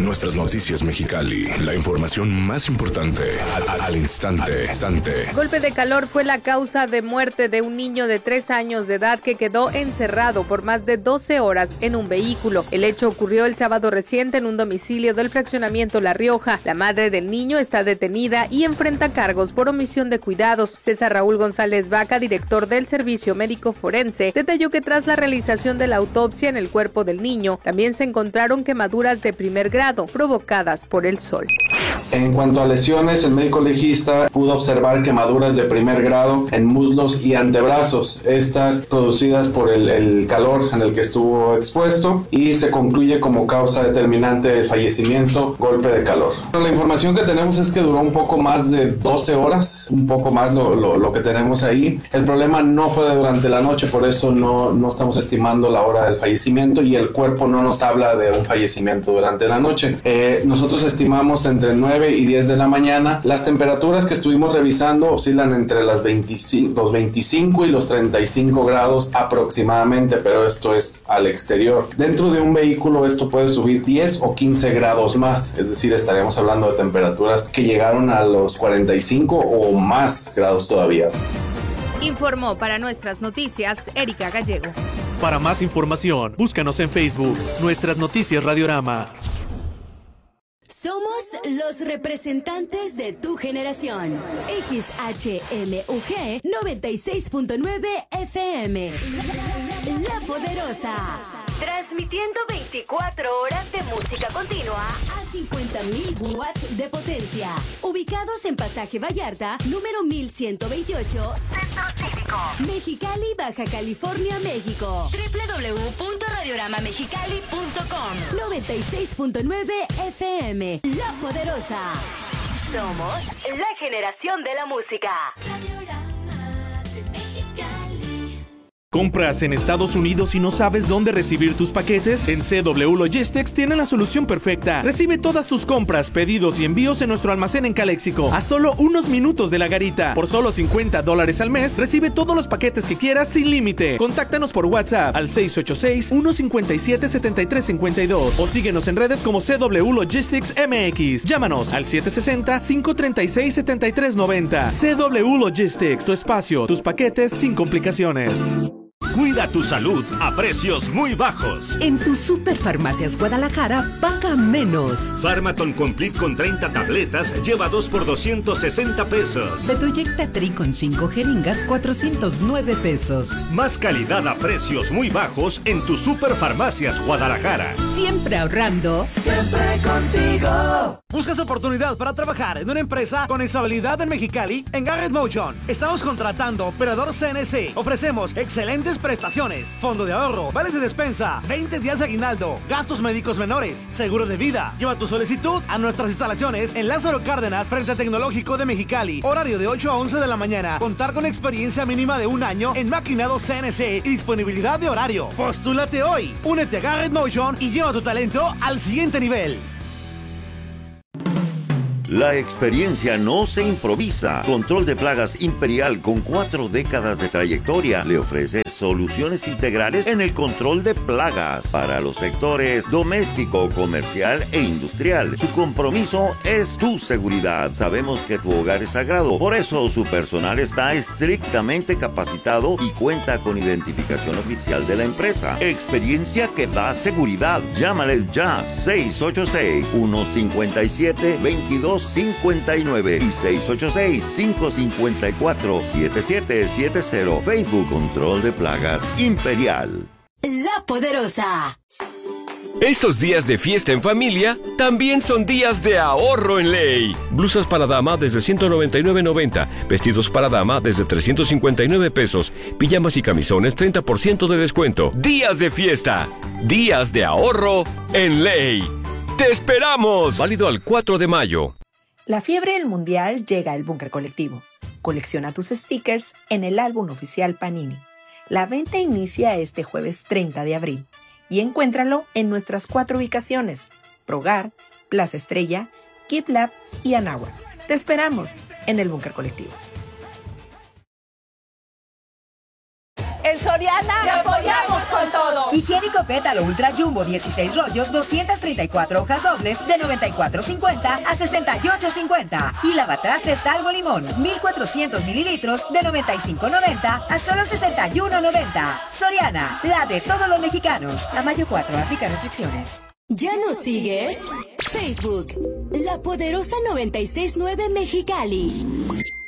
Nuestras noticias Mexicali. La información más importante al instante. Golpe de calor fue la causa de muerte de un niño de 3 años de edad que quedó encerrado por más de 12 horas en un vehículo. El hecho ocurrió el sábado reciente en un domicilio del fraccionamiento La Rioja. La madre del niño está detenida y enfrenta cargos por omisión de cuidados. César Raúl González Vaca, director del Servicio Médico Forense, detalló que tras la realización de la autopsia en el cuerpo del niño, también se encontraron quemaduras de primer grado provocadas por el sol. En cuanto a lesiones, el médico legista pudo observar quemaduras de primer grado en muslos y antebrazos, estas producidas por el calor en el que estuvo expuesto, y se concluye como causa determinante del fallecimiento, golpe de calor. La información que tenemos es que duró un poco más de 12 horas, un poco más lo que tenemos ahí. El problema no fue durante la noche, por eso no estamos estimando la hora del fallecimiento y el cuerpo no nos habla de un fallecimiento durante la noche. Nosotros estimamos entre 9 y 10 de la mañana. Las temperaturas que estuvimos revisando oscilan entre los 25 y los 35 grados aproximadamente, pero esto es al exterior. Dentro de un vehículo esto puede subir 10 o 15 grados más, es decir, estaríamos hablando de temperaturas que llegaron a los 45 o más grados todavía. Informó para Nuestras Noticias Erika Gallego. Para más información, búscanos en Facebook, Nuestras Noticias Radiorama. Somos los representantes de tu generación. XHMUG 96.9 FM. La Poderosa. Transmitiendo 24 horas de música continua a 50.000 watts de potencia. Ubicados en Pasaje Vallarta, número 1128, Centro Cívico, Mexicali, Baja California, México. www.radioramamexicali.com. 96.9 FM. La Poderosa. Somos la generación de la música. ¿Compras en Estados Unidos y no sabes dónde recibir tus paquetes? En CW Logistics tienen la solución perfecta. Recibe todas tus compras, pedidos y envíos en nuestro almacén en Caléxico, a solo unos minutos de la garita. Por solo $50 al mes, recibe todos los paquetes que quieras sin límite. Contáctanos por WhatsApp al 686-157-7352 o síguenos en redes como CW Logistics MX. Llámanos al 760-536-7390. CW Logistics, tu espacio, tus paquetes sin complicaciones. Cuida tu salud a precios muy bajos. En tus Superfarmacias Guadalajara, paga menos. Pharmaton Complete con 30 tabletas lleva 2 por 260 pesos. Betoyecta Tri con 5 jeringas, 409 pesos. Más calidad a precios muy bajos en tus Superfarmacias Guadalajara. Siempre ahorrando. Siempre contigo. ¿Buscas oportunidad para trabajar en una empresa con estabilidad en Mexicali? En Garrett Motion estamos contratando operador CNC. Ofrecemos excelentes prestaciones, fondo de ahorro, vales de despensa, 20 días de aguinaldo, gastos médicos menores, seguro de vida. Lleva tu solicitud a nuestras instalaciones en Lázaro Cárdenas, frente al Tecnológico de Mexicali. Horario de 8 a 11 de la mañana. Contar con experiencia mínima de 1 año en maquinado CNC y disponibilidad de horario. Postúlate hoy. Únete a Garrett Motion y lleva tu talento al siguiente nivel. La experiencia no se improvisa. Control de Plagas Imperial, con 4 décadas de trayectoria, le ofrece soluciones integrales en el control de plagas para los sectores doméstico, comercial e industrial. Su compromiso es tu seguridad. Sabemos que tu hogar es sagrado, por eso su personal está estrictamente capacitado y cuenta con identificación oficial de la empresa. Experiencia que da seguridad. Llámales ya, 686-157-2259 y 686-554-7770. Facebook Control de Plagas Imperial. La Poderosa. Estos días de fiesta en familia también son días de ahorro en Ley. Blusas para dama desde $199.90, vestidos para dama desde $359 pesos, pijamas y camisones 30% de descuento. Días de fiesta, días de ahorro en Ley. ¡Te esperamos! Válido al 4 de mayo. La fiebre del mundial llega al Búnker Colectivo. Colecciona tus stickers en el álbum oficial Panini. La venta inicia este jueves 30 de abril y encuéntralo en nuestras 4 ubicaciones: Progar, Plaza Estrella, Gift Lab y Anáhuac. Te esperamos en el Búnker Colectivo. En Soriana ¡te apoyamos con todo! Higiénico Pétalo Ultra Jumbo 16 rollos, 234 hojas dobles de 94.50 a 68.50. Y lavatrastes Salvo Limón 1400 mililitros de 95.90 a solo 61.90. Soriana, la de todos los mexicanos. A mayo 4, aplica restricciones. ¿Ya nos sigues? Facebook, La Poderosa 96.9 Mexicali.